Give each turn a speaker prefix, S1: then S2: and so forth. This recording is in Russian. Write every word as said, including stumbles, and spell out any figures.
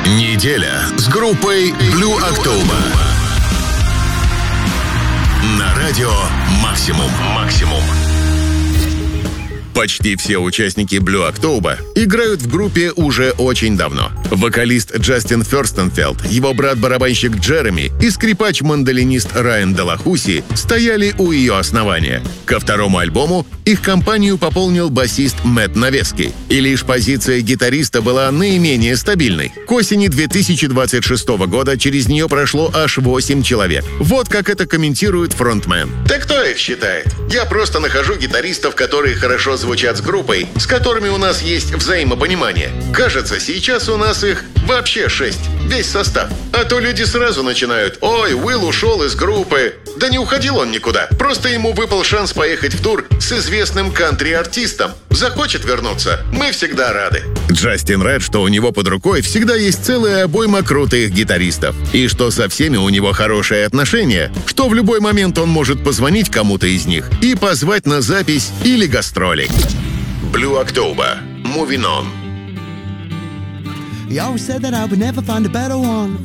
S1: Неделя с группой Blue October. На радио «Максимум». Максимум. Почти все участники Blue October играют в группе уже очень давно. Вокалист Джастин Ферстенфелд, его брат-барабанщик Джереми и скрипач-мандолинист Райан Делахуси стояли у ее основания. Ко второму альбому их компанию пополнил басист Мэтт Навески, и лишь позиция гитариста была наименее стабильной. К осени две тысячи двадцать шестого года через нее прошло аж восемь человек. Вот как это комментирует фронтмен.
S2: «Да кто их считает? Я просто нахожу гитаристов, которые хорошо звучат с группой, с которыми у нас есть взаимопонимание. Кажется, сейчас у нас их вообще шесть, весь состав. А то люди сразу начинают: ой, Уилл ушел из группы. Да не уходил он никуда, просто ему выпал шанс поехать в тур с известным кантри-артистом. Захочет вернуться, мы всегда рады».
S1: Джастин рад, что у него под рукой всегда есть целая обойма крутых гитаристов, и что со всеми у него хорошие отношения, что в любой момент он может позвонить кому-то из них и позвать на запись или гастроли.
S2: Blue October. Moving on.
S3: You always said that I would never find a better one.